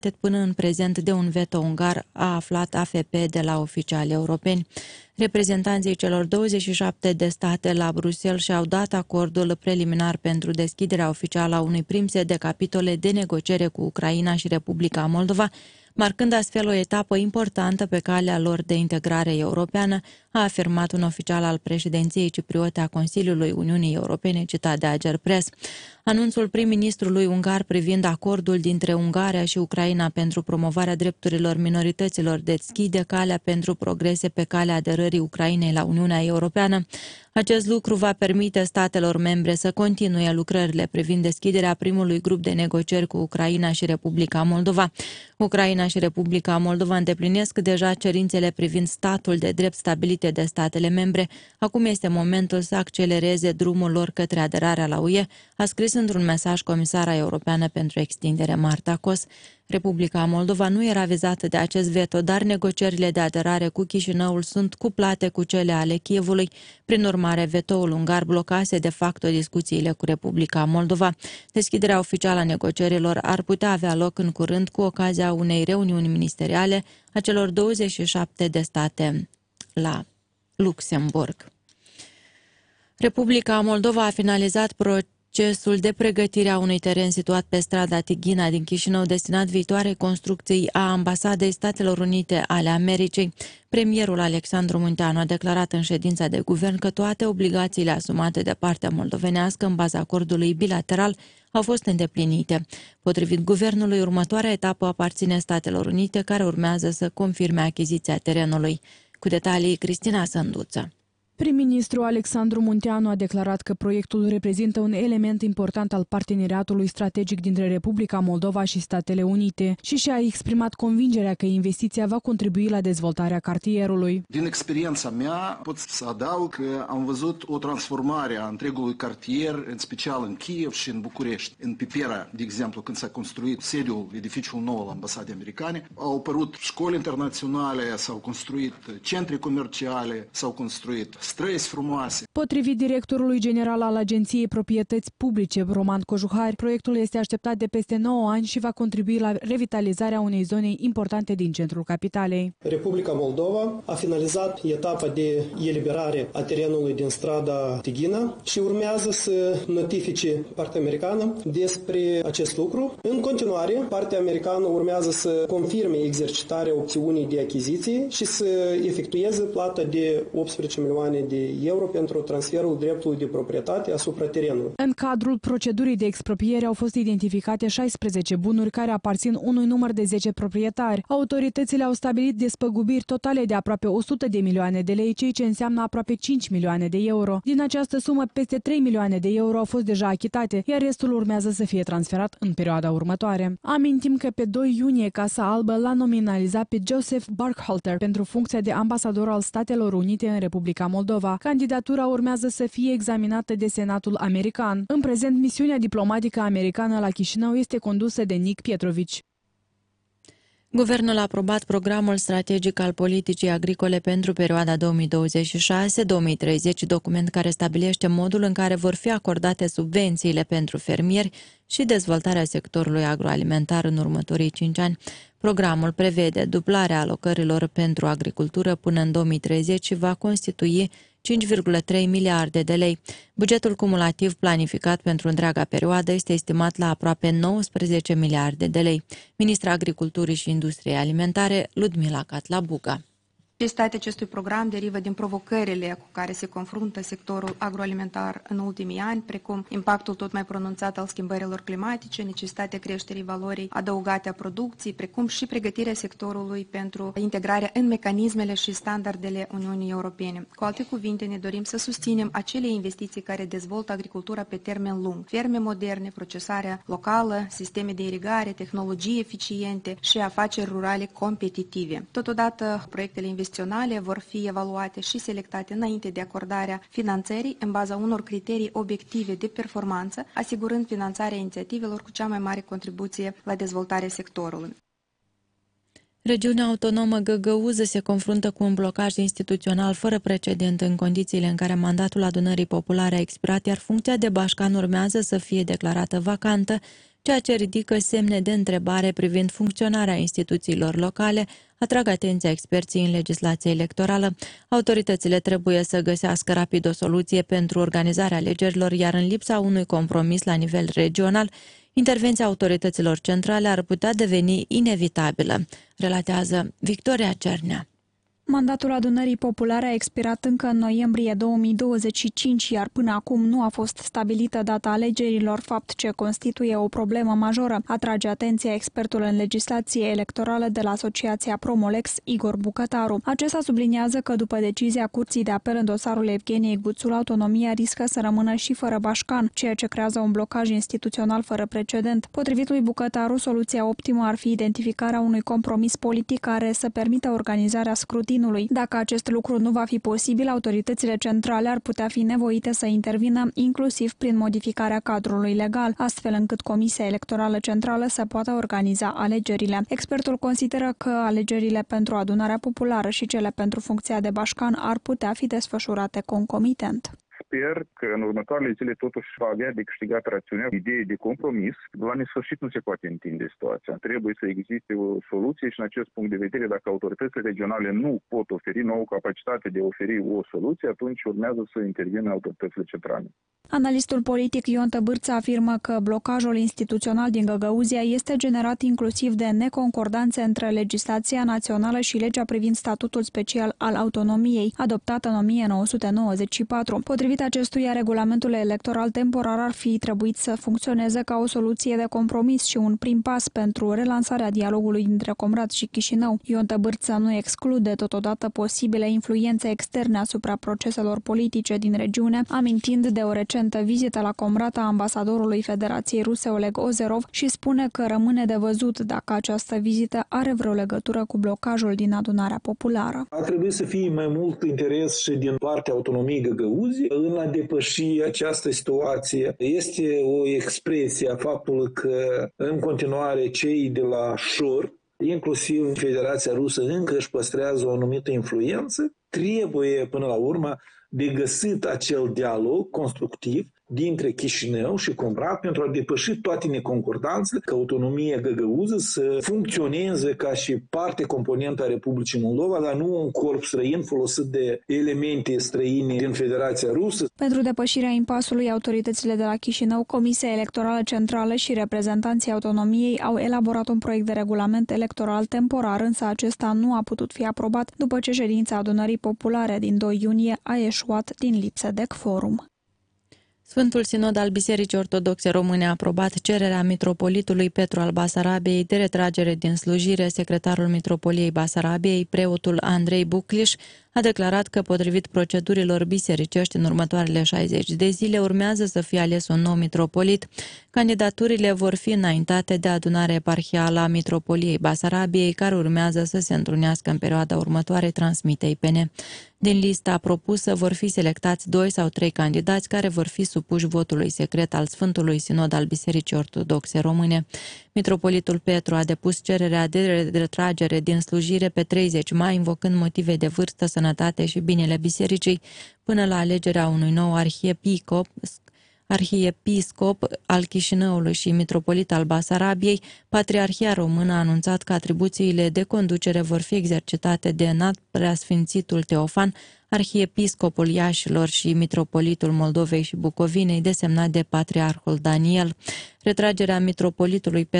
până în prezent de un veto ungar, a aflat AFP de la oficiali europeni. Reprezentanții celor 27 de state la Bruxelles și-au dat acordul preliminar pentru deschiderea oficială a unui prim set de capitole de negociere cu Ucraina și Republica Moldova, marcând astfel o etapă importantă pe calea lor de integrare europeană, a afirmat un oficial al președinției cipriote a Consiliului Uniunii Europene, citat de Agerpres. Anunțul prim-ministrului ungar privind acordul dintre Ungaria și Ucraina pentru promovarea drepturilor minorităților deschide calea pentru progrese pe calea aderării Ucrainei la Uniunea Europeană. Acest lucru va permite statelor membre să continue lucrările privind deschiderea primului grup de negocieri cu Ucraina și Republica Moldova. Ucraina și Republica Moldova îndeplinesc deja cerințele privind statul de drept stabilite de statele membre. Acum este momentul să accelereze drumul lor către aderarea la UE, a scris într-un mesaj comisara europeană pentru extindere Marta Kos. Republica Moldova nu era vizată de acest veto, dar negocierile de aderare cu Chișinăul sunt cuplate cu cele ale Kievului. Prin urmare, vetoul ungar blocase de facto discuțiile cu Republica Moldova. Deschiderea oficială a negocierilor ar putea avea loc în curând cu ocazia unei reuniuni ministeriale a celor 27 de state la Luxemburg. Republica Moldova a finalizat procesul de pregătire a unui teren situat pe strada Tighina din Chișinău, destinat viitoarei construcții a Ambasadei Statelor Unite ale Americii. Premierul Alexandru Munteanu a declarat în ședința de guvern că toate obligațiile asumate de partea moldovenească în baza acordului bilateral au fost îndeplinite. Potrivit guvernului, următoarea etapă aparține Statelor Unite, care urmează să confirme achiziția terenului. Cu detalii, Cristina Sânduță. Prim-ministru Alexandru Munteanu a declarat că proiectul reprezintă un element important al parteneriatului strategic dintre Republica Moldova și Statele Unite și și-a exprimat convingerea că investiția va contribui la dezvoltarea cartierului. Din experiența mea pot să adaug că am văzut o transformare a întregului cartier, în special în Kiev și în București. În Pipera, de exemplu, când s-a construit sediul, edificiul nou al ambasadei americane, au apărut școli internaționale, s-au construit centre comerciale, s-au construit străzi frumoase. Potrivit directorului general al Agenției Proprietăți Publice, Roman Cojuhari, proiectul este așteptat de peste 9 ani și va contribui la revitalizarea unei zone importante din centrul capitalei. Republica Moldova a finalizat etapa de eliberare a terenului din strada Tighina și urmează să notifice partea americană despre acest lucru. În continuare, partea americană urmează să confirme exercitarea opțiunii de achiziție și să efectueze plata de 18 milioane de euro pentru transferul dreptului de proprietate asupra terenului. În cadrul procedurii de expropriere au fost identificate 16 bunuri care aparțin unui număr de 10 proprietari. Autoritățile au stabilit despăgubiri totale de aproape 100 de milioane de lei, ceea ce înseamnă aproape 5 milioane de euro. Din această sumă, peste 3 milioane de euro au fost deja achitate, iar restul urmează să fie transferat în perioada următoare. Amintim că pe 2 iunie Casa Albă l-a nominalizat pe Joseph Burkhalter pentru funcția de ambasador al Statelor Unite în Republica Moldova. Candidatura urmează să fie examinată de Senatul american. În prezent, misiunea diplomatică americană la Chișinău este condusă de Nic Pietrovici. Guvernul a aprobat programul strategic al politicii agricole pentru perioada 2026-2030, document care stabilește modul în care vor fi acordate subvențiile pentru fermieri și dezvoltarea sectorului agroalimentar în următorii 5 ani. Programul prevede dublarea alocărilor pentru agricultură până în 2030 și va constitui 5,3 miliarde de lei. Bugetul cumulativ planificat pentru întreaga perioadă este estimat la aproape 19 miliarde de lei. Ministra Agriculturii și Industriei Alimentare, Ludmila Catlabuga. Necesitatea acestui program derivă din provocările cu care se confruntă sectorul agroalimentar în ultimii ani, precum impactul tot mai pronunțat al schimbărilor climatice, necesitatea creșterii valorii adăugate a producției, precum și pregătirea sectorului pentru integrarea în mecanismele și standardele Uniunii Europene. Cu alte cuvinte, ne dorim să susținem acele investiții care dezvoltă agricultura pe termen lung, ferme moderne, procesarea locală, sisteme de irigare, tehnologii eficiente și afaceri rurale competitive. Totodată, proiectele investiționale vor fi evaluate și selectate înainte de acordarea finanțării în baza unor criterii obiective de performanță, asigurând finanțarea inițiativelor cu cea mai mare contribuție la dezvoltarea sectorului. Regiunea autonomă Găgăuză se confruntă cu un blocaj instituțional fără precedent în condițiile în care mandatul adunării populare a expirat, iar funcția de bașcan urmează să fie declarată vacantă ceea ce ridică semne de întrebare privind funcționarea instituțiilor locale, atrag atenția experții în legislație electorală. Autoritățile trebuie să găsească rapid o soluție pentru organizarea alegerilor, iar în lipsa unui compromis la nivel regional, intervenția autorităților centrale ar putea deveni inevitabilă, relatează Victoria Cernea. Mandatul adunării populare a expirat încă în noiembrie 2025, iar până acum nu a fost stabilită data alegerilor, fapt ce constituie o problemă majoră, atrage atenția expertul în legislație electorală de la Asociația Promolex, Igor Bucătaru. Acesta subliniază că după decizia Curții de Apel în dosarul Evgheniei Guțul, autonomia riscă să rămână și fără Bașcan, ceea ce creează un blocaj instituțional fără precedent. Potrivit lui Bucătaru, soluția optimă ar fi identificarea unui compromis politic care să permită organizarea scrutinului. Dacă acest lucru nu va fi posibil, autoritățile centrale ar putea fi nevoite să intervină, inclusiv prin modificarea cadrului legal, astfel încât Comisia Electorală Centrală să poată organiza alegerile. Expertul consideră că alegerile pentru adunarea populară și cele pentru funcția de bașcan ar putea fi desfășurate concomitent. Sper că în următoarele zile totuși va avea de câștigat rațiunea idei de compromis. La nesfârșit nu se poate întinde situația. Trebuie să existe o soluție și în acest punct de vedere, dacă autoritățile regionale nu pot oferi nouă capacitate de a oferi o soluție, atunci urmează să intervină autoritățile centrale. Analistul politic Ion Tăbârță afirmă că blocajul instituțional din Găgăuzia este generat inclusiv de neconcordanțe între legislația națională și legea privind statutul special al autonomiei, adoptată în 1994. Potrivit acestuia, regulamentul electoral temporar ar fi trebuit să funcționeze ca o soluție de compromis și un prim pas pentru relansarea dialogului dintre Comrat și Chișinău. Ion Tăbârță nu exclude totodată posibile influențe externe asupra proceselor politice din regiune, amintind de o recentă vizită la Comrat a ambasadorului Federației Ruse Oleg Ozerov și spune că rămâne de văzut dacă această vizită are vreo legătură cu blocajul din adunarea populară. Ar trebui să fie mai mult interes și din partea autonomiei Găgăuzii în a depăși această situație. Este o expresie a faptului că în continuare cei de la Șor, inclusiv Federația Rusă, încă își păstrează o anumită influență. Trebuie până la urmă de găsit acel dialog constructiv dintre Chișinău și Comrat pentru a depăși toate neconcordanțele, ca autonomia găgăuză să funcționeze ca și parte componentă a Republicii Moldova, dar nu un corp străin folosit de elemente străine din Federația Rusă. Pentru depășirea impasului, autoritățile de la Chișinău, Comisia Electorală Centrală și reprezentanții autonomiei au elaborat un proiect de regulament electoral temporar, însă acesta nu a putut fi aprobat după ce ședința adunării populare din 2 iunie a eșuat din lipsă de quorum. Sfântul Sinod al Bisericii Ortodoxe Române a aprobat cererea mitropolitului Petru al Basarabiei de retragere din slujire. Secretarul Mitropoliei Basarabiei, preotul Andrei Bucliș, a declarat că, potrivit procedurilor bisericești, în următoarele 60 de zile urmează să fie ales un nou mitropolit. Candidaturile vor fi înaintate de adunarea eparhială a Mitropoliei Basarabiei, care urmează să se întrunească în perioada următoare, transmite IPN. Din lista propusă vor fi selectați 2 sau 3 candidați care vor fi supuși votului secret al Sfântului Sinod al Bisericii Ortodoxe Române. Mitropolitul Petru a depus cererea de retragere din slujire pe 30 mai, invocând motive de vârstă, sănătate și binele bisericii, până la alegerea unui nou arhiepiscop al Chișinăului și mitropolit al Basarabiei. Patriarhia Română a anunțat că atribuțiile de conducere vor fi exercitate de înalt preasfințitul Teofan, arhiepiscopul Iașilor și mitropolitul Moldovei și Bucovinei, desemnat de patriarhul Daniel. Retragerea mitropolitului